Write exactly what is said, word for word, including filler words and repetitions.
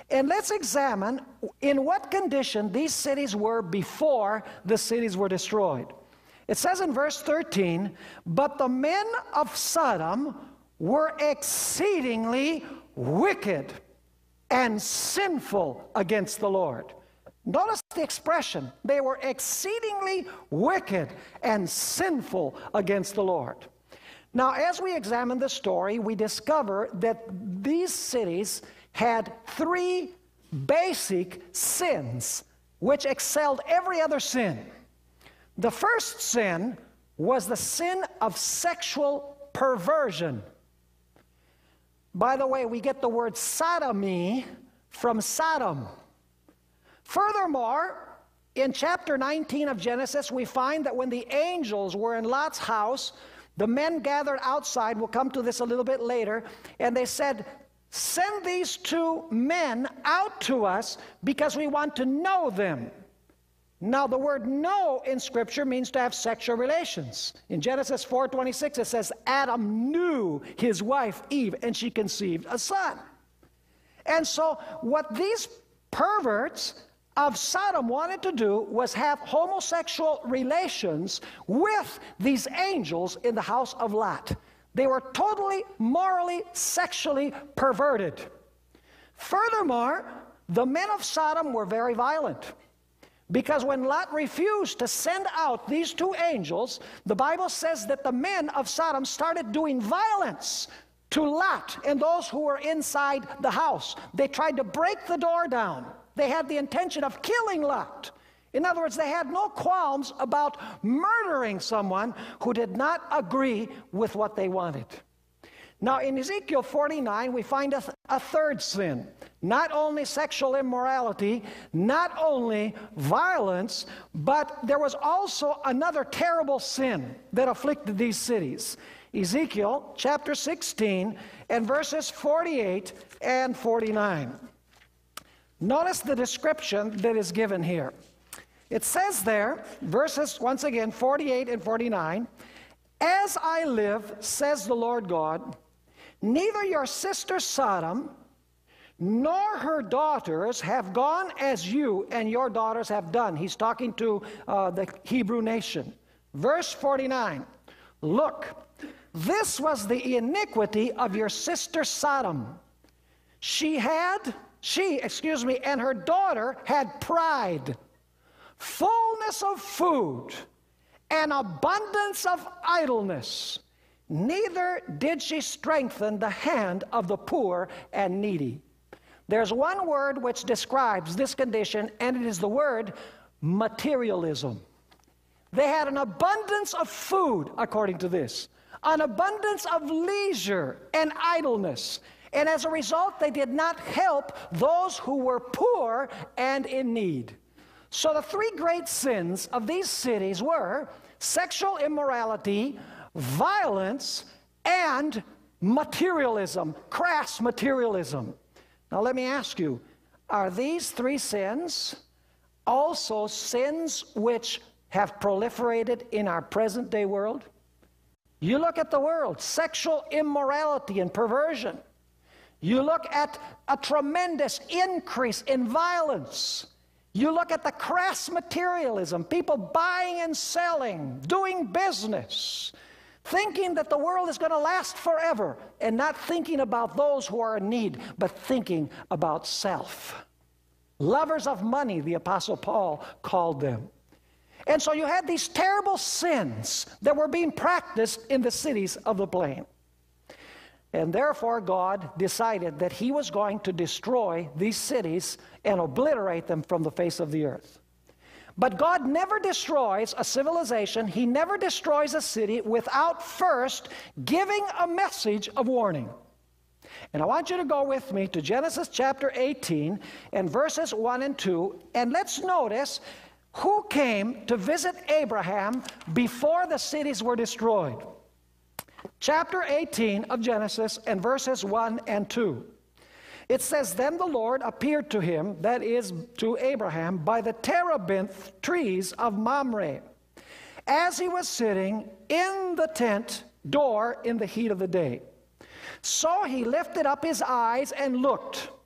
And let's examine in what condition these cities were before the cities were destroyed. It says in verse thirteen, "But the men of Sodom were exceedingly wicked and sinful against the Lord." Notice the expression. They were exceedingly wicked and sinful against the Lord. Now, as we examine the story, we discover that these cities had three basic sins which excelled every other sin. The first sin was the sin of sexual perversion. By the way, we get the word sodomy from Sodom. Furthermore, in chapter nineteen of Genesis, we find that when the angels were in Lot's house, the men gathered outside, we'll come to this a little bit later, and they said, "Send these two men out to us because we want to know them." Now, the word know in Scripture means to have sexual relations. In Genesis four twenty-six, it says, Adam knew his wife Eve, and she conceived a son. And so, what these perverts of Sodom wanted to do was have homosexual relations with these angels in the house of Lot. They were totally, morally, sexually perverted. Furthermore, the men of Sodom were very violent. Because when Lot refused to send out these two angels, the Bible says that the men of Sodom started doing violence to Lot and those who were inside the house. They tried to break the door down. They had the intention of killing Lot. In other words, they had no qualms about murdering someone who did not agree with what they wanted. Now, in Ezekiel forty-nine, we find a, th a third sin. Not only sexual immorality, not only violence, but there was also another terrible sin that afflicted these cities. Ezekiel chapter sixteen and verses forty-eight and forty-nine. Notice the description that is given here. It says there, verses, once again, forty-eight and forty-nine, "As I live, says the Lord God, neither your sister Sodom nor her daughters have gone as you and your daughters have done." He's talking to uh, the Hebrew nation. Verse forty-nine, "Look, this was the iniquity of your sister Sodom. She had, she, excuse me, and her daughter had pride, fullness of food, and abundance of idleness. Neither did she strengthen the hand of the poor and needy." There's one word which describes this condition, and it is the word materialism. They had an abundance of food, according to this, an abundance of leisure and idleness. And as a result, they did not help those who were poor and in need. So the three great sins of these cities were sexual immorality, violence, and materialism, crass materialism. Now let me ask you, are these three sins also sins which have proliferated in our present day world? You look at the world, sexual immorality and perversion. You look at a tremendous increase in violence. You look at the crass materialism, people buying and selling, doing business, thinking that the world is going to last forever, and not thinking about those who are in need, but thinking about self. Lovers of money, the Apostle Paul called them. And so you had these terrible sins that were being practiced in the cities of the plain. And therefore God decided that he was going to destroy these cities and obliterate them from the face of the earth. But God never destroys a civilization, he never destroys a city without first giving a message of warning. And I want you to go with me to Genesis chapter eighteen and verses one and two, and let's notice who came to visit Abraham before the cities were destroyed. Chapter eighteen of Genesis and verses one and two. It says, "Then the Lord appeared to him," that is to Abraham, "by the terebinth trees of Mamre, as he was sitting in the tent door in the heat of the day. So he lifted up his eyes and looked,